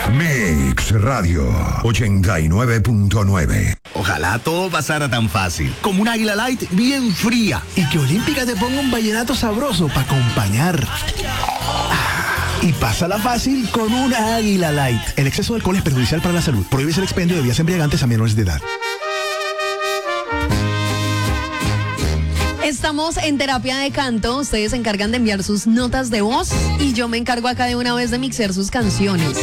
Mix Radio 89.9. Ojalá todo pasara tan fácil, como un Águila Light bien fría. Y que Olímpica te ponga un vallenato sabroso para acompañar. Y pásala fácil con una Águila Light. El exceso de alcohol es perjudicial para la salud. Prohíbes el expendio de bebidas embriagantes a menores de edad. Estamos en terapia de canto. Ustedes se encargan de enviar sus notas de voz y yo me encargo acá de una vez de mixear sus canciones.